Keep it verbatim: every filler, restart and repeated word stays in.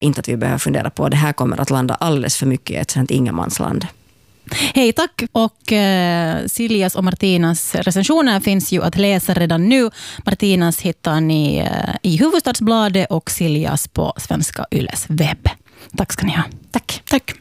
inte att vi behöver fundera på. Det här kommer att landa alldeles för mycket i ett sånt ingenmansland. Hej, tack. Och eh, Siljas och Martinas recensioner finns ju att läsa redan nu. Martinas hittar ni eh, i Hufvudstadsbladet och Siljas på Svenska Yles webb. Tack ska ni ha. Tack. Tack.